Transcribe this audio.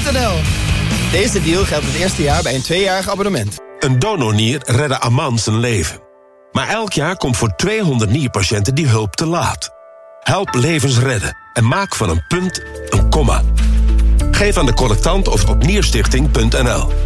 donornier.nl. Deze deal geldt het eerste jaar bij een 2-jarig abonnement. Een donornier redde Aman zijn leven. Maar elk jaar komt voor 200 nierpatiënten die hulp te laat. Help levens redden en maak van een punt een komma. Geef aan de collectant of op nierstichting.nl.